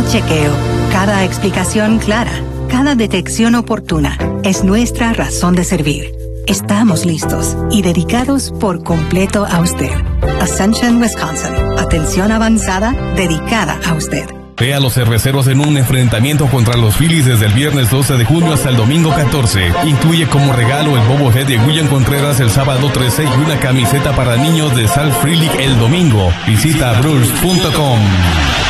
chequeo, cada explicación clara, cada detección oportuna es nuestra razón de servir. Estamos listos y dedicados por completo a usted. Ascension, Wisconsin. Atención avanzada dedicada a usted. Ve a los cerveceros en un enfrentamiento contra los Phillies desde el viernes 12 de junio hasta el domingo 14. Incluye como regalo el bobblehead de William Contreras el sábado 13 y una camiseta para niños de Sal Free League el domingo. Visita Brewers.com.